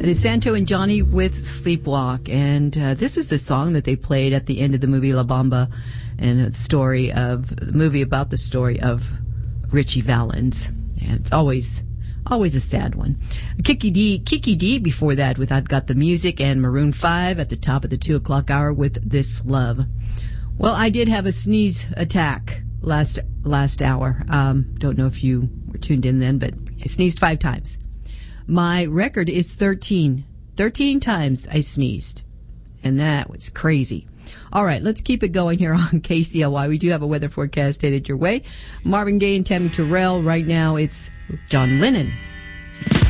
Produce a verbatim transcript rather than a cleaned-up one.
It is Santo and Johnny with Sleepwalk. And uh, this is the song that they played at the end of the movie La Bamba, and a story of the movie about the story of Richie Valens. And it's always always a sad one. Kiki D, Kiki D before that with I've Got the Music, and Maroon five at the top of the two o'clock hour with This Love. Well, I did have a sneeze attack last last hour. Um, don't know if you were tuned in then, but I sneezed five times. My record is thirteen. thirteen times I sneezed. And that was crazy. All right, let's keep it going here on K C L Y. We do have a weather forecast headed your way. Marvin Gaye and Tammy Terrell. Right now, it's John Lennon.